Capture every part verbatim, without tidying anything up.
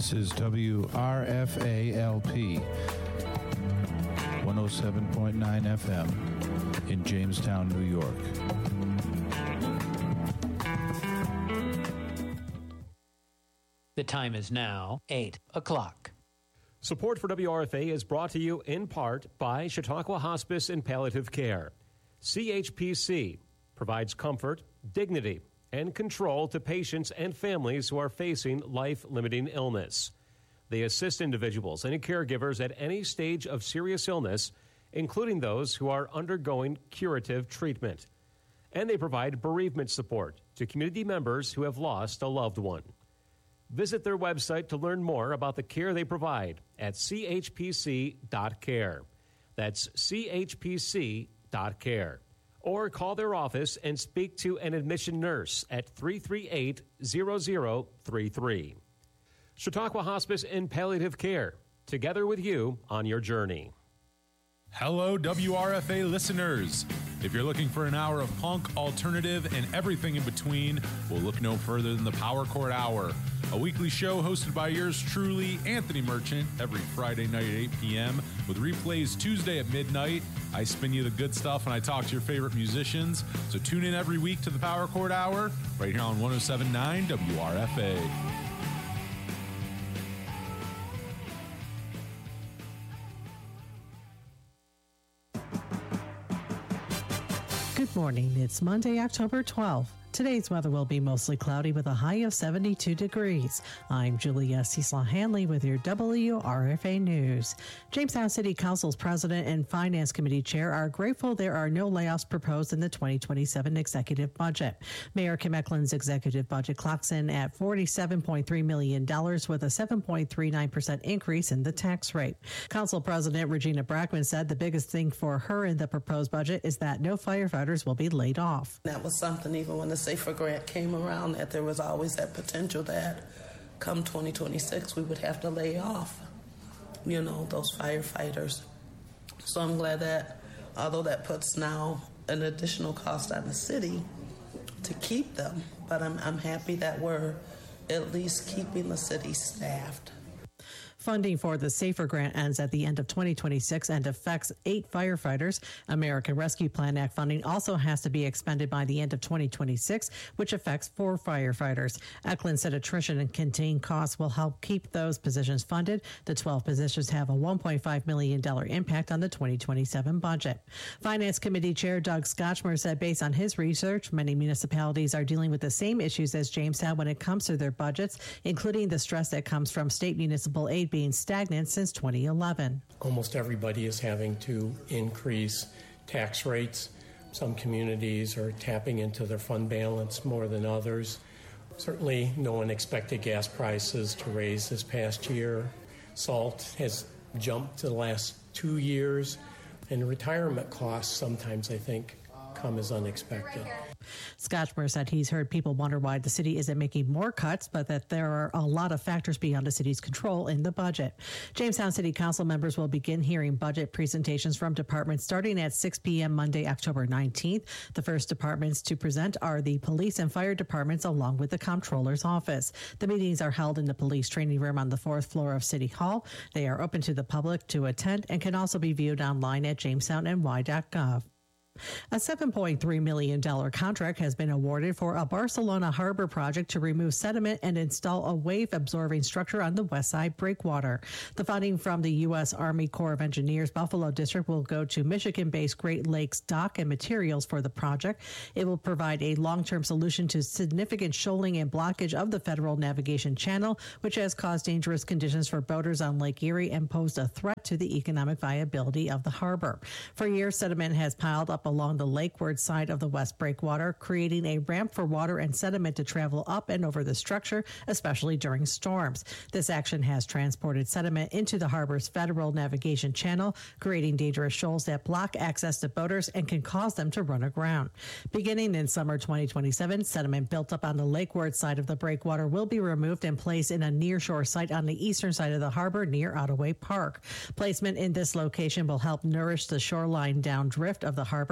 This is W R F A L P, one oh seven point nine F M in Jamestown, New York. The time is now eight o'clock. Support for W R F A is brought to you in part by Chautauqua Hospice and Palliative Care. C H P C provides comfort, dignity, and control to patients and families who are facing life-limiting illness. They assist individuals and caregivers at any stage of serious illness, including those who are undergoing curative treatment. And they provide bereavement support to community members who have lost a loved one. Visit their website to learn more about the care they provide at c h p c dot care. That's c h p c dot care. Or call their office and speak to an admission nurse at three three eight, zero zero three three. Chautauqua Hospice and Palliative Care, together with you on your journey. Hello, W R F A listeners. If you're looking for an hour of punk, alternative, and everything in between, we'll look no further than the Power Chord Hour, a weekly show hosted by yours truly, Anthony Merchant, every Friday night at eight p.m. with replays Tuesday at midnight. I spin you the good stuff and I talk to your favorite musicians. So tune in every week to the Power Chord Hour right here on one oh seven point nine W R F A. Good morning. It's Monday, October twelfth. Today's weather will be mostly cloudy with a high of seventy-two degrees. I'm Julia Cecil Hanley with your W R F A News. Jamestown City Council's President and Finance Committee Chair are grateful there are no layoffs proposed in the twenty twenty-seven executive budget. Mayor Kim Eklund's executive budget clocks in at forty-seven point three million dollars with a seven point three nine percent increase in the tax rate. Council President Regina Brackman said the biggest thing for her in the proposed budget is that no firefighters will be laid off. That was something even when the SAFER grant came around, that there was always that potential that come twenty twenty-six we would have to lay off, you know, those firefighters. So I'm glad that, although that puts now an additional cost on the city to keep them, but I'm, I'm happy that we're at least keeping the city staffed. Funding for the SAFER grant ends at the end of twenty twenty-six and affects eight firefighters. American Rescue Plan Act funding also has to be expended by the end of twenty twenty-six, which affects four firefighters. Eklund said attrition and contained costs will help keep those positions funded. The twelve positions have a one point five million dollars impact on the twenty twenty-seven budget. Finance Committee Chair Doug Scotchmer said based on his research, many municipalities are dealing with the same issues as Jamestown when it comes to their budgets, including the stress that comes from state municipal aid being stagnant since twenty eleven. Almost everybody is having to increase tax rates. Some communities are tapping into their fund balance more than others. Certainly, no one expected gas prices to raise this past year. Salt has jumped the last two years, and retirement costs sometimes, I think, come as unexpected. Scotchmer said he's heard people wonder why the city isn't making more cuts, but that there are a lot of factors beyond the city's control in the budget. Jamestown City Council members will begin hearing budget presentations from departments starting at six p.m. Monday, October nineteenth. The first departments to present are the police and fire departments along with the comptroller's office. The meetings are held in the police training room on the fourth floor of City Hall. They are open to the public to attend and can also be viewed online at jamestown n y dot gov. A seven point three million dollars contract has been awarded for a Barcelona harbor project to remove sediment and install a wave-absorbing structure on the west side breakwater. The funding from the U S. Army Corps of Engineers Buffalo District will go to Michigan-based Great Lakes Dock and Materials for the project. It will provide a long-term solution to significant shoaling and blockage of the Federal Navigation Channel, which has caused dangerous conditions for boaters on Lake Erie and posed a threat to the economic viability of the harbor. For years, sediment has piled up along the lakeward side of the west breakwater, creating a ramp for water and sediment to travel up and over the structure, especially during storms. This action has transported sediment into the harbor's Federal Navigation Channel, creating dangerous shoals that block access to boaters and can cause them to run aground. Beginning in summer twenty twenty-seven, sediment built up on the lakeward side of the breakwater will be removed and placed in a nearshore site on the eastern side of the harbor near Ottaway Park. Placement in this location will help nourish the shoreline downdrift of the harbor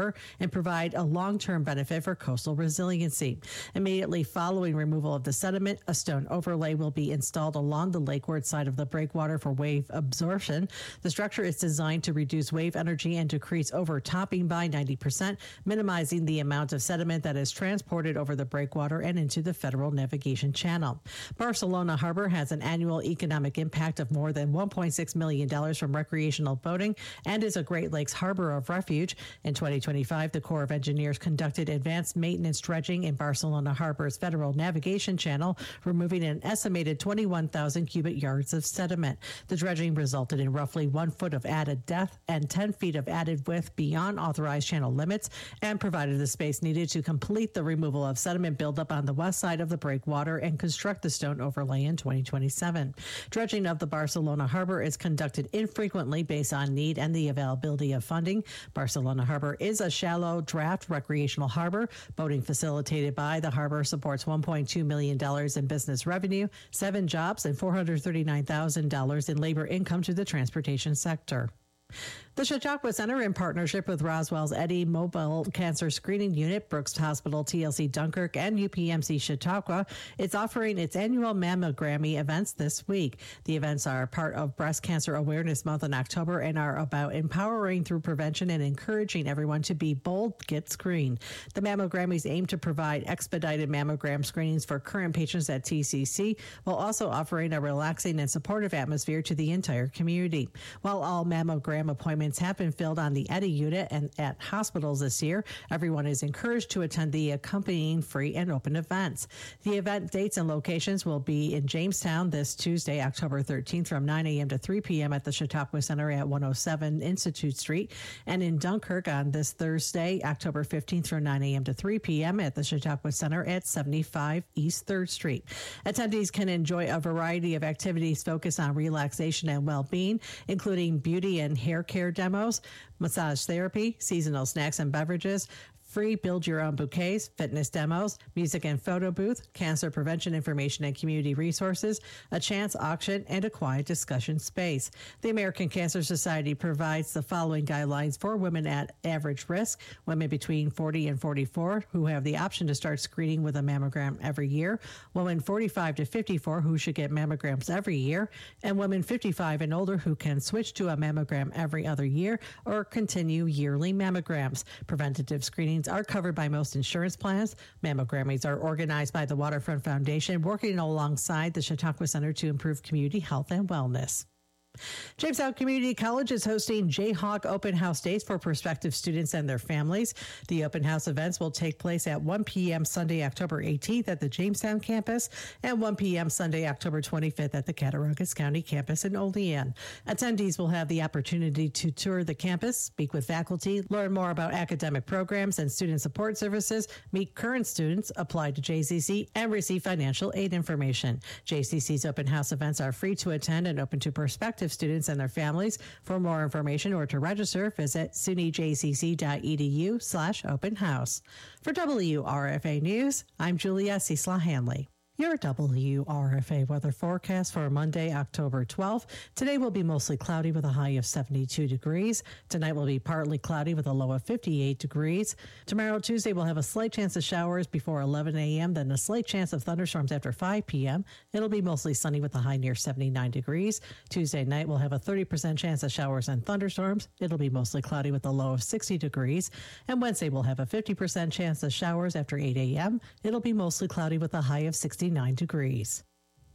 harbor and provide a long-term benefit for coastal resiliency. Immediately following removal of the sediment, a stone overlay will be installed along the lakeward side of the breakwater for wave absorption. The structure is designed to reduce wave energy and decrease overtopping by ninety percent, minimizing the amount of sediment that is transported over the breakwater and into the Federal Navigation Channel. Barcelona Harbor has an annual economic impact of more than one point six million dollars from recreational boating and is a Great Lakes harbor of refuge. In twenty twenty-five, the Corps of Engineers conducted advanced maintenance dredging in Barcelona Harbor's Federal Navigation Channel, removing an estimated twenty-one thousand cubic yards of sediment. The dredging resulted in roughly one foot of added depth and ten feet of added width beyond authorized channel limits and provided the space needed to complete the removal of sediment buildup on the west side of the breakwater and construct the stone overlay in twenty twenty-seven. Dredging of the Barcelona Harbor is conducted infrequently based on need and the availability of funding. Barcelona Harbor is a shallow draft recreational harbor. Boating facilitated by the harbor supports one point two million dollars in business revenue, seven jobs, and four hundred thirty-nine thousand dollars in labor income to the transportation sector. The Chautauqua Center, in partnership with Roswell's Eddy Mobile Cancer Screening Unit, Brooks Hospital, T L C Dunkirk, and U P M C Chautauqua, is offering its annual Mammogrammy events this week. The events are part of Breast Cancer Awareness Month in October and are about empowering through prevention and encouraging everyone to be bold, get screened. The Mammogrammys aim to provide expedited mammogram screenings for current patients at T C C, while also offering a relaxing and supportive atmosphere to the entire community. While all mammogram appointments have been filled on the Eddy unit and at hospitals this year, everyone is encouraged to attend the accompanying free and open events. The event dates and locations will be in Jamestown this Tuesday, October thirteenth from nine a.m. to three p.m. at the Chautauqua Center at one oh seven Institute Street, and in Dunkirk on this Thursday, October fifteenth from nine a.m. to three p.m. at the Chautauqua Center at seventy-five East third Street. Attendees can enjoy a variety of activities focused on relaxation and well-being, including beauty and hair care demos, massage therapy, seasonal snacks and beverages, free build-your-own bouquets, fitness demos, music and photo booth, cancer prevention information and community resources, a chance auction, and a quiet discussion space. The American Cancer Society provides the following guidelines for women at average risk: women between forty and forty-four who have the option to start screening with a mammogram every year, women forty-five to fifty-four who should get mammograms every year, and women fifty-five and older who can switch to a mammogram every other year or continue yearly mammograms. Preventative screenings are covered by most insurance plans. Mammogrammys are organized by the Waterfront Foundation, working alongside the Chautauqua Center to improve community health and wellness. Jamestown Community College is hosting Jayhawk Open House Days for prospective students and their families. The open house events will take place at one p.m. Sunday, October eighteenth at the Jamestown campus and one p.m. Sunday, October twenty-fifth at the Cattaraugus County campus in Olean. Attendees will have the opportunity to tour the campus, speak with faculty, learn more about academic programs and student support services, meet current students, apply to J C C, and receive financial aid information. J C C's open house events are free to attend and open to prospective students and their families. For more information or to register, visit S U N Y J C C dot E D U slash open house. For W R F A News, I'm Julia Cecil Hanley. Your W R F A weather forecast for Monday, October twelfth. Today will be mostly cloudy with a high of seventy-two degrees. Tonight will be partly cloudy with a low of fifty-eight degrees. Tomorrow, Tuesday, we'll have a slight chance of showers before eleven a.m., then a slight chance of thunderstorms after five p.m. It'll be mostly sunny with a high near seventy-nine degrees. Tuesday night, we'll have a thirty percent chance of showers and thunderstorms. It'll be mostly cloudy with a low of sixty degrees. And Wednesday, we'll have a fifty percent chance of showers after eight a.m. It'll be mostly cloudy with a high of sixty-nine degrees.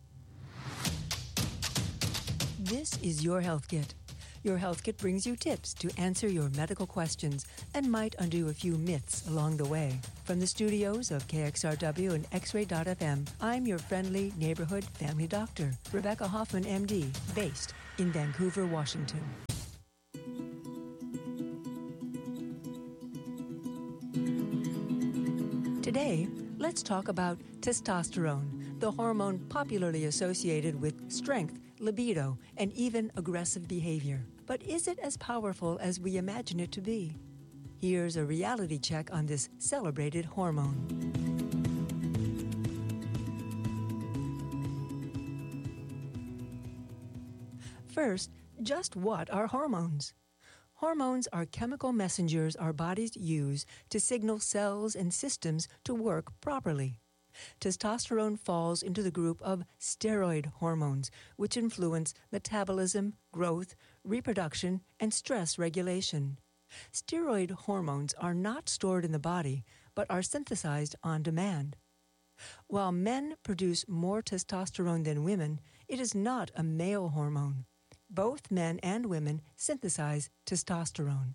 This is Your Health Kit. Your Health Kit brings you tips to answer your medical questions and might undo a few myths along the way. From the studios of K X R W and X-Ray dot F M, I'm your friendly neighborhood family doctor, Rebecca Hoffman, M D, based in Vancouver, Washington. Today, let's talk about testosterone, the hormone popularly associated with strength, libido, and even aggressive behavior. But is it as powerful as we imagine it to be? Here's a reality check on this celebrated hormone. First, just what are hormones? Hormones are chemical messengers our bodies use to signal cells and systems to work properly. Testosterone falls into the group of steroid hormones, which influence metabolism, growth, reproduction, and stress regulation. Steroid hormones are not stored in the body, but are synthesized on demand. While men produce more testosterone than women, it is not a male hormone. Both men and women synthesize testosterone.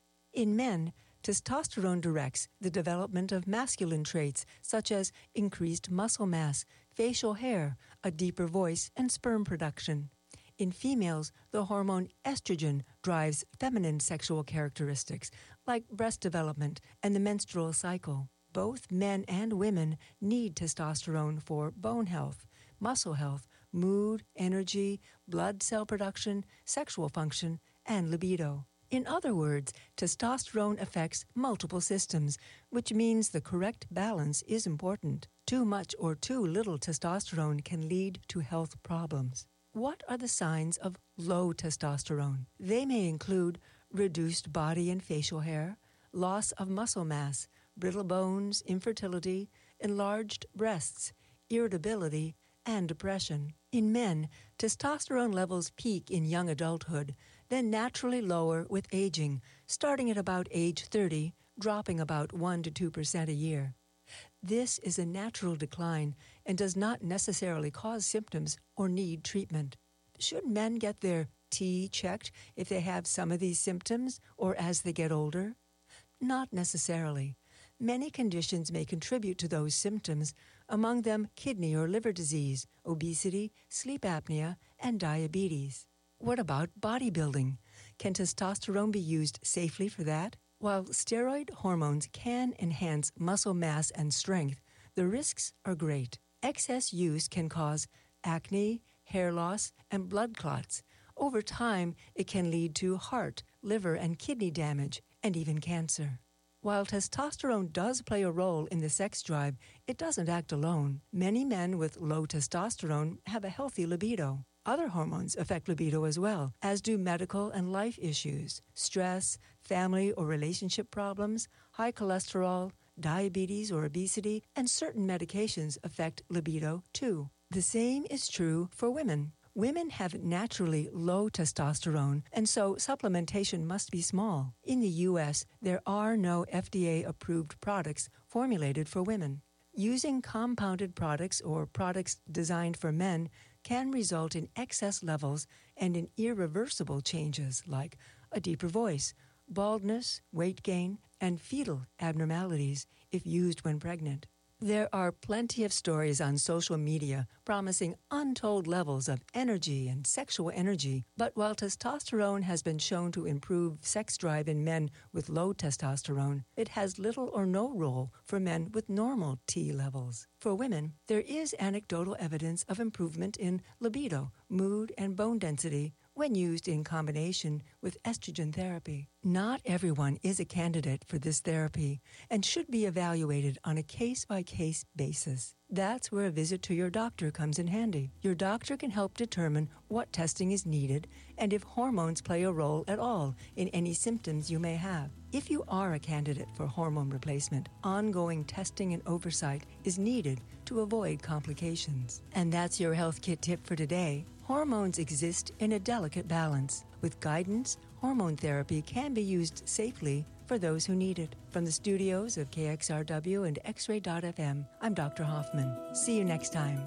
In men, testosterone directs the development of masculine traits such as increased muscle mass, facial hair, a deeper voice, and sperm production. In females, the hormone estrogen drives feminine sexual characteristics like breast development and the menstrual cycle. Both men and women need testosterone for bone health, muscle health, mood, energy, blood cell production, sexual function, and libido. In other words, testosterone affects multiple systems, which means the correct balance is important. Too much or too little testosterone can lead to health problems. What are the signs of low testosterone? They may include reduced body and facial hair, loss of muscle mass, brittle bones, infertility, enlarged breasts, irritability, and depression. In men, testosterone levels peak in young adulthood, then naturally lower with aging, starting at about age thirty, dropping about one to two percent a year. This is a natural decline and does not necessarily cause symptoms or need treatment. Should men get their T checked if they have some of these symptoms or as they get older? Not necessarily. Many conditions may contribute to those symptoms, among them kidney or liver disease, obesity, sleep apnea, and diabetes. What about bodybuilding? Can testosterone be used safely for that? While steroid hormones can enhance muscle mass and strength, the risks are great. Excess use can cause acne, hair loss, and blood clots. Over time, it can lead to heart, liver, and kidney damage, and even cancer. While testosterone does play a role in the sex drive, it doesn't act alone. Many men with low testosterone have a healthy libido. Other hormones affect libido as well, as do medical and life issues, stress, family or relationship problems, high cholesterol, diabetes or obesity, and certain medications affect libido too. The same is true for women. Women have naturally low testosterone, and so supplementation must be small. In the U S, there are no F D A-approved products formulated for women. Using compounded products or products designed for men can result in excess levels and in irreversible changes like a deeper voice, baldness, weight gain, and fetal abnormalities if used when pregnant. There are plenty of stories on social media promising untold levels of energy and sexual energy, but while testosterone has been shown to improve sex drive in men with low testosterone, it has little or no role for men with normal T levels. For women, there is anecdotal evidence of improvement in libido, mood, and bone density when used in combination with estrogen therapy. Not everyone is a candidate for this therapy and should be evaluated on a case-by-case basis. That's where a visit to your doctor comes in handy. Your doctor can help determine what testing is needed and if hormones play a role at all in any symptoms you may have. If you are a candidate for hormone replacement, ongoing testing and oversight is needed to avoid complications. And that's your Health Kit tip for today. Hormones exist in a delicate balance. With guidance, hormone therapy can be used safely for those who need it. From the studios of K X R W and X Ray dot F M, I'm Doctor Hoffman. See you next time.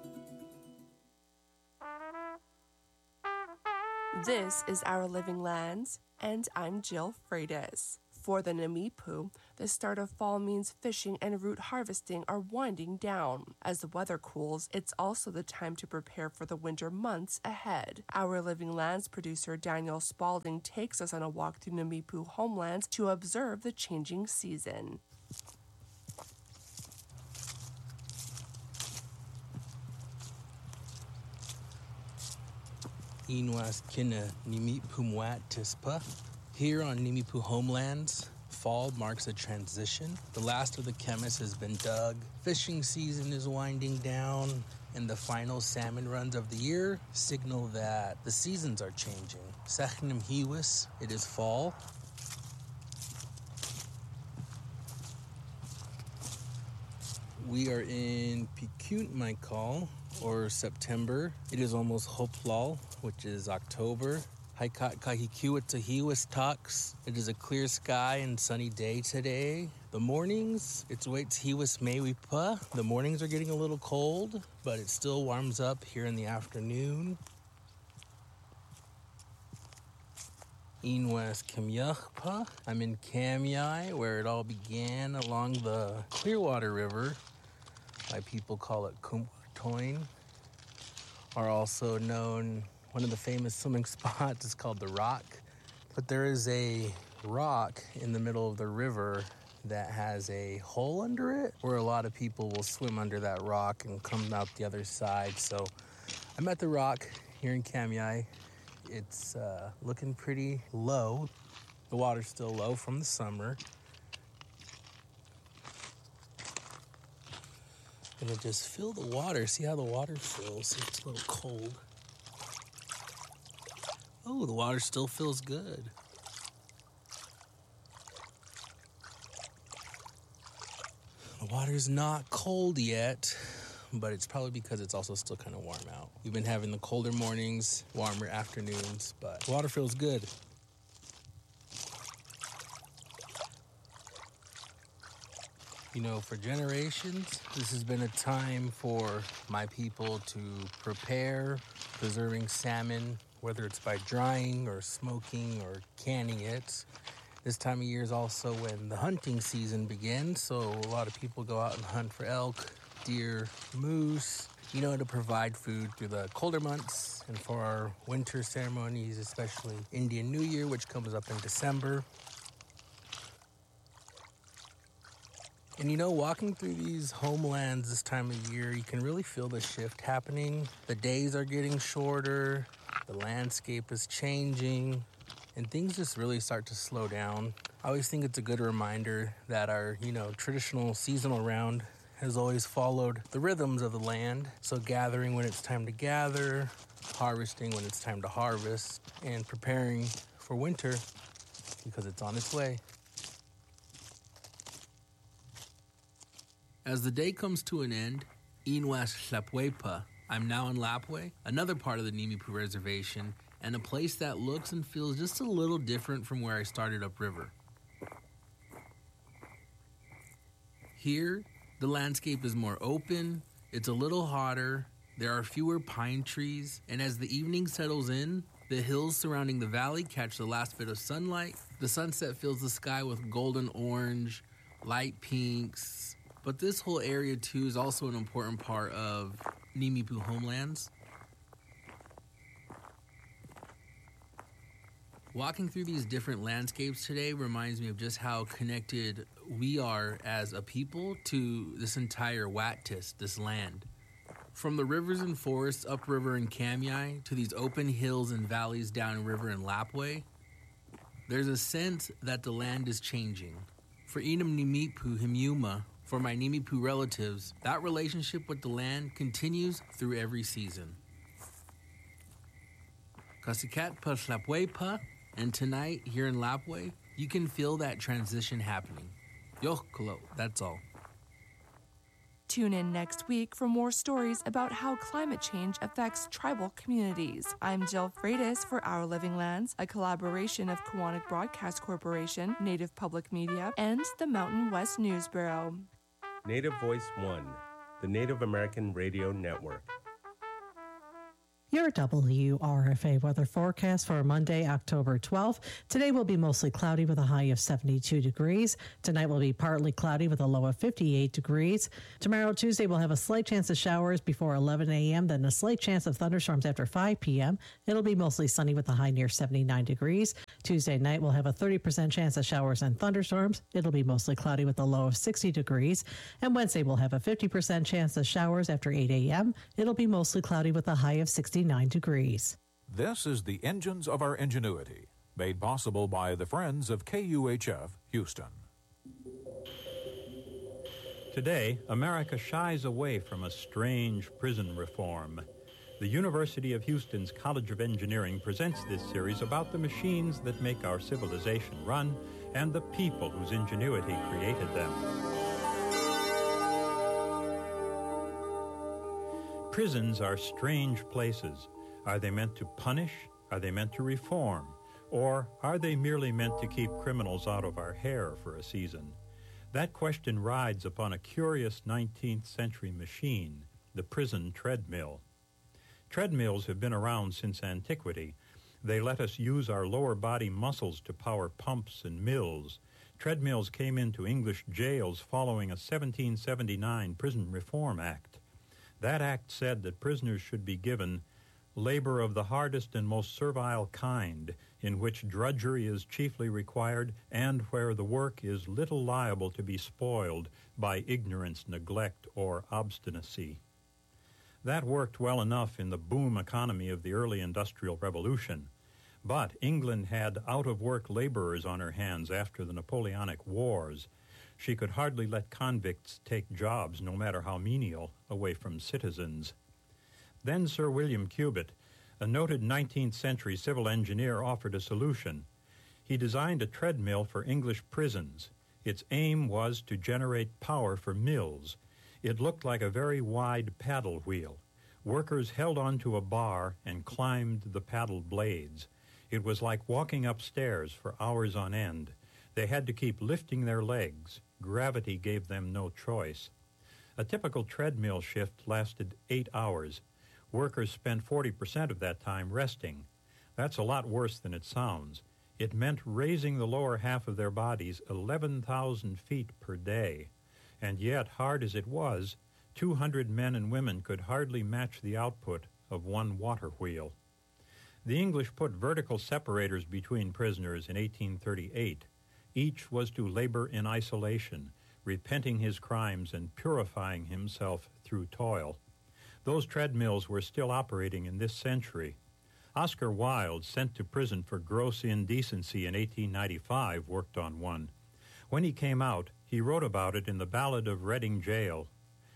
This is Our Living Lands, and I'm Jill Freitas. For the Namipu, the start of fall means fishing and root harvesting are winding down. As the weather cools, it's also the time to prepare for the winter months ahead. Our Living Lands producer Daniel Spalding takes us on a walk through Namipu homelands to observe the changing season. Inwas kina Namipu mwat tispa. Here on Namipu homelands, fall marks a transition. The last of the chemists has been dug. Fishing season is winding down. and the final salmon runs of the year signal that the seasons are changing. Sachnim Hiwis, it is fall. We are in Pikut Maikal, or September. It is almost Hoplal, which is October. Haikat Kahikiwata Hiwis Taks. It is a clear sky and sunny day today. The mornings, it's waits Hiwis Mewipa. The mornings are getting a little cold, but it still warms up here in the afternoon. Inwas Kamyachpa. I'm in Kamyai, where it all began along the Clearwater River. My people call it Kumtoin, are also known, one of the famous swimming spots is called the Rock. But there is a rock in the middle of the river that has a hole under it where a lot of people will swim under that rock and come out the other side. So I'm at the Rock here in Kamyai. It's uh, looking pretty low. The water's still low from the summer. Gonna just fill the water. See how the water fills. It's a little cold. Oh, the water still feels good. The water's not cold yet, but it's probably because it's also still kind of warm out. We've been having the colder mornings, warmer afternoons, but the water feels good. You know, for generations, this has been a time for my people to prepare preserving salmon, whether it's by drying or smoking or canning it. This time of year is also when the hunting season begins, so a lot of people go out and hunt for elk, deer, moose, you know, to provide food through the colder months and for our winter ceremonies, especially Indian New Year, which comes up in December. And you know, walking through these homelands this time of year, you can really feel the shift happening. The days are getting shorter, the landscape is changing, and things just really start to slow down. I always think it's a good reminder that our, you know, traditional seasonal round has always followed the rhythms of the land. So gathering when it's time to gather, harvesting when it's time to harvest, and preparing for winter because it's on its way. As the day comes to an end, Inwas Lapwepa, I'm now in Lapwai, another part of the Nimiipuu Reservation, and a place that looks and feels just a little different from where I started upriver. Here, the landscape is more open, it's a little hotter, there are fewer pine trees, and as the evening settles in, the hills surrounding the valley catch the last bit of sunlight. The sunset fills the sky with golden orange, light pinks. But this whole area, too, is also an important part of Nimiipuu homelands. Walking through these different landscapes today reminds me of just how connected we are as a people to this entire Wattis, this land. From the rivers and forests upriver in Kamyai to these open hills and valleys downriver in Lapwai, there's a sense that the land is changing. For Inam Nimiipuu Himyuma, for my Nimiipuu relatives, that relationship with the land continues through every season. Kasikat pa Lapwaipa, and tonight here in Lapwai, you can feel that transition happening. Yohkolo, that's all. Tune in next week for more stories about how climate change affects tribal communities. I'm Jill Freitas for Our Living Lands, a collaboration of Kawanak Broadcast Corporation, Native Public Media, and the Mountain West News Bureau. Native Voice One, the Native American Radio Network. Your W R F A weather forecast for Monday, October twelfth. Today will be mostly cloudy with a high of seventy-two degrees. Tonight will be partly cloudy with a low of fifty-eight degrees. Tomorrow, Tuesday, we'll have a slight chance of showers before eleven a.m., then a slight chance of thunderstorms after five p.m. It'll be mostly sunny with a high near seventy-nine degrees. Tuesday night, we'll have a thirty percent chance of showers and thunderstorms. It'll be mostly cloudy with a low of sixty degrees. And Wednesday, we'll have a fifty percent chance of showers after eight a.m. It'll be mostly cloudy with a high of sixty-nine degrees. This is the Engines of Our Ingenuity, made possible by the Friends of K U H F Houston. Today, America shies away from a strange prison reform. The University of Houston's College of Engineering presents this series about the machines that make our civilization run and the people whose ingenuity created them. Prisons are strange places. Are they meant to punish? Are they meant to reform? Or are they merely meant to keep criminals out of our hair for a season? That question rides upon a curious nineteenth century machine, the prison treadmill. Treadmills have been around since antiquity. They let us use our lower body muscles to power pumps and mills. Treadmills came into English jails following a seventeen seventy-nine Prison Reform Act. That act said that prisoners should be given labor of the hardest and most servile kind, in which drudgery is chiefly required and where the work is little liable to be spoiled by ignorance, neglect, or obstinacy. That worked well enough in the boom economy of the early Industrial Revolution, but England had out-of-work laborers on her hands after the Napoleonic Wars. She could hardly let convicts take jobs, no matter how menial, away from citizens. Then Sir William Cubitt, a noted nineteenth century civil engineer, offered a solution. He designed a treadmill for English prisons. Its aim was to generate power for mills. It looked like a very wide paddle wheel. Workers held onto a bar and climbed the paddle blades. It was like walking upstairs for hours on end. They had to keep lifting their legs. Gravity gave them no choice. A typical treadmill shift lasted eight hours. Workers spent forty percent of that time resting. That's a lot worse than it sounds. It meant raising the lower half of their bodies eleven thousand feet per day. And yet, hard as it was, two hundred men and women could hardly match the output of one water wheel. The English put vertical separators between prisoners in eighteen thirty-eight. Each was to labor in isolation, repenting his crimes and purifying himself through toil. Those treadmills were still operating in this century. Oscar Wilde, sent to prison for gross indecency in eighteen ninety-five, worked on one. When he came out, he wrote about it in the Ballad of Reading Jail.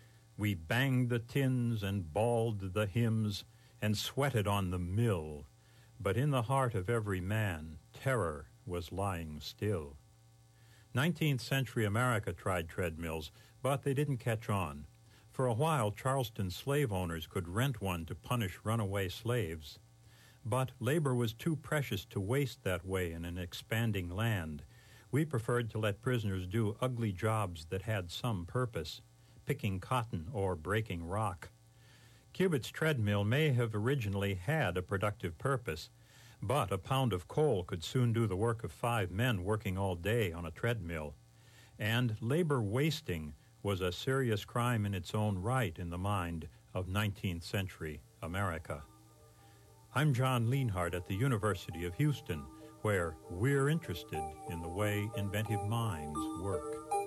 We banged the tins and bawled the hymns and sweated on the mill, but in the heart of every man, terror was lying still. nineteenth century America tried treadmills, but they didn't catch on. For a while, Charleston slave owners could rent one to punish runaway slaves. But labor was too precious to waste that way in an expanding land. We preferred to let prisoners do ugly jobs that had some purpose, picking cotton or breaking rock. Cubitt's treadmill may have originally had a productive purpose, but a pound of coal could soon do the work of five men working all day on a treadmill. And labor wasting was a serious crime in its own right in the mind of nineteenth century America. I'm John Lienhardt at the University of Houston, where we're interested in the way inventive minds work.